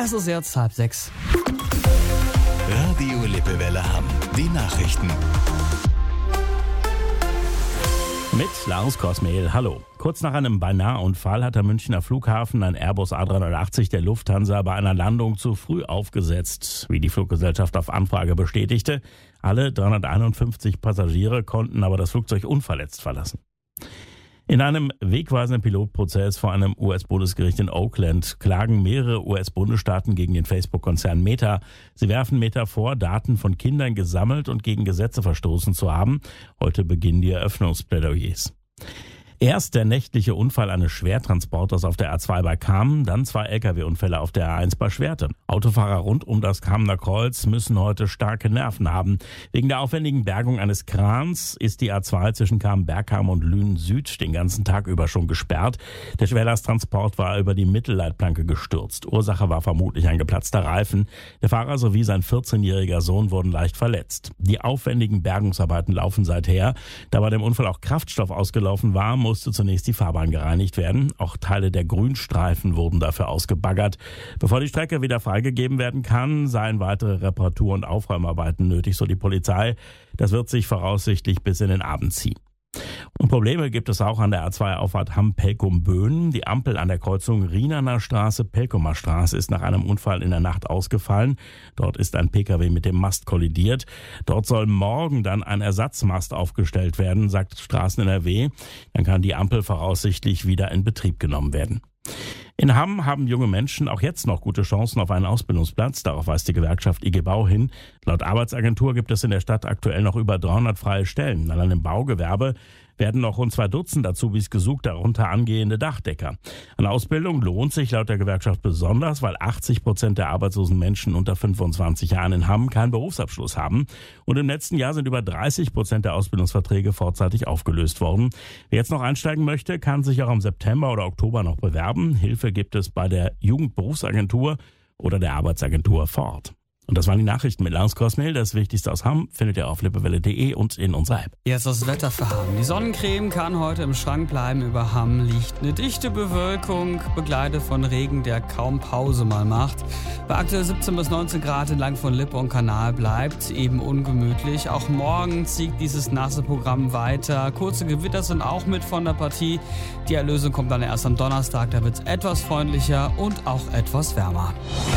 Es ist jetzt 5:30. Radio Lippewelle Hamm. Die Nachrichten. Mit Lars Kosmehl, hallo. Kurz nach einem Beinahe-Unfall hat der Münchner Flughafen ein Airbus A380 der Lufthansa bei einer Landung zu früh aufgesetzt, wie die Fluggesellschaft auf Anfrage bestätigte. Alle 351 Passagiere konnten aber das Flugzeug unverletzt verlassen. In einem wegweisenden Pilotprozess vor einem US-Bundesgericht in Oakland klagen mehrere US-Bundesstaaten gegen den Facebook-Konzern Meta. Sie werfen Meta vor, Daten von Kindern gesammelt und gegen Gesetze verstoßen zu haben. Heute beginnen die Eröffnungsplädoyers. Erst der nächtliche Unfall eines Schwertransporters auf der A2 bei Kamen, dann 2 Lkw-Unfälle auf der A1 bei Schwerte. Autofahrer rund um das Kamener Kreuz müssen heute starke Nerven haben. Wegen der aufwendigen Bergung eines Krans ist die A2 zwischen Kamen-Bergkamen und Lünen-Süd den ganzen Tag über schon gesperrt. Der Schwerlasttransport war über die Mittelleitplanke gestürzt. Ursache war vermutlich ein geplatzter Reifen. Der Fahrer sowie sein 14-jähriger Sohn wurden leicht verletzt. Die aufwendigen Bergungsarbeiten laufen seither. Da bei dem Unfall auch Kraftstoff ausgelaufen war, musste zunächst die Fahrbahn gereinigt werden. Auch Teile der Grünstreifen wurden dafür ausgebaggert. Bevor die Strecke wieder freigegeben werden kann, seien weitere Reparatur- und Aufräumarbeiten nötig, so die Polizei. Das wird sich voraussichtlich bis in den Abend ziehen. Und Probleme gibt es auch an der A2-Auffahrt Hamm-Pelkum-Böhnen. Die Ampel an der Kreuzung Rienerner Straße-Pelkumer Straße ist nach einem Unfall in der Nacht ausgefallen. Dort ist ein Pkw mit dem Mast kollidiert. Dort soll morgen dann ein Ersatzmast aufgestellt werden, sagt Straßen NRW. Dann kann die Ampel voraussichtlich wieder in Betrieb genommen werden. In Hamm haben junge Menschen auch jetzt noch gute Chancen auf einen Ausbildungsplatz. Darauf weist die Gewerkschaft IG Bau hin. Laut Arbeitsagentur gibt es in der Stadt aktuell noch über 300 freie Stellen. Allein im Baugewerbe werden noch rund 2 Dutzend Azubis gesucht, darunter angehende Dachdecker. Eine Ausbildung lohnt sich laut der Gewerkschaft besonders, weil 80% der arbeitslosen Menschen unter 25 Jahren in Hamm keinen Berufsabschluss haben. Und im letzten Jahr sind über 30% der Ausbildungsverträge vorzeitig aufgelöst worden. Wer jetzt noch einsteigen möchte, kann sich auch im September oder Oktober noch bewerben. Hilfe gibt es bei der Jugendberufsagentur oder der Arbeitsagentur vor Ort. Und das waren die Nachrichten mit Lars Kosmehl. Das Wichtigste aus Hamm findet ihr auf lippewelle.de und in unserer App. Jetzt das Wetter für Hamm. Die Sonnencreme kann heute im Schrank bleiben. Über Hamm liegt eine dichte Bewölkung, begleitet von Regen, der kaum Pause mal macht. Bei aktuell 17 bis 19 Grad entlang von Lippe und Kanal bleibt eben ungemütlich. Auch morgen zieht dieses nasse Programm weiter. Kurze Gewitter sind auch mit von der Partie. Die Erlösung kommt dann erst am Donnerstag. Da wird es etwas freundlicher und auch etwas wärmer.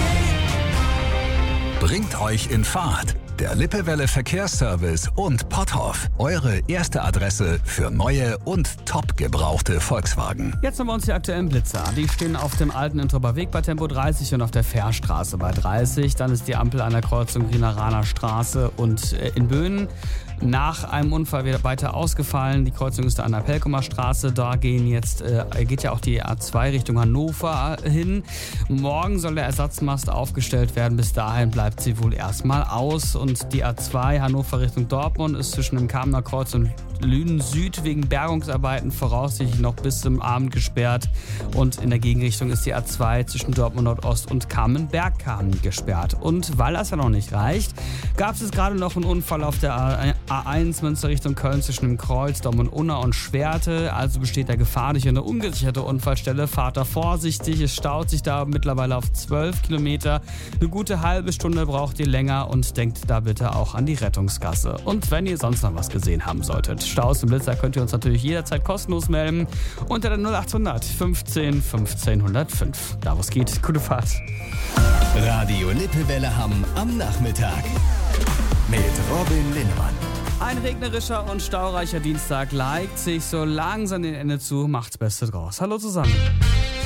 Bringt euch in Fahrt. Der Lippewelle Verkehrsservice und Potthoff. Eure erste Adresse für neue und top gebrauchte Volkswagen. Jetzt haben wir uns die aktuellen Blitzer. Die stehen auf dem alten Introber Weg bei Tempo 30 und auf der Fährstraße bei 30. Dann ist die Ampel an der Kreuzung Rienerner Straße und in Böhnen nach einem Unfall wieder weiter ausgefallen. Die Kreuzung ist da an der Pelkumer Straße. Da geht ja auch die A2 Richtung Hannover hin. Morgen soll der Ersatzmast aufgestellt werden. Bis dahin bleibt sie wohl erstmal aus. Und die A2 Hannover Richtung Dortmund ist zwischen dem Kamener Kreuz und Lünen Süd wegen Bergungsarbeiten voraussichtlich noch bis zum Abend gesperrt. Und in der Gegenrichtung ist die A2 zwischen Dortmund Nordost und Kamen-Bergkamen gesperrt. Und weil das ja noch nicht reicht, gab es gerade noch einen Unfall auf der A1 Münster Richtung Köln zwischen dem Kreuz, Dortmund-Unna und Schwerte. Also besteht der Gefahr durch eine ungesicherte Unfallstelle. Fahrt da vorsichtig, es staut sich da mittlerweile auf 12 Kilometer. Eine gute halbe Stunde braucht ihr länger und denkt da bitte auch an die Rettungsgasse. Und wenn ihr sonst noch was gesehen haben solltet, Staus und Blitzer, könnt ihr uns natürlich jederzeit kostenlos melden unter der 0800 15 15 105. Da wo es geht, gute Fahrt. Radio Lippewelle Hamm am Nachmittag mit Robin Linnemann. Ein regnerischer und staureicher Dienstag neigt sich so langsam dem Ende zu. Macht's Beste draus. Hallo zusammen.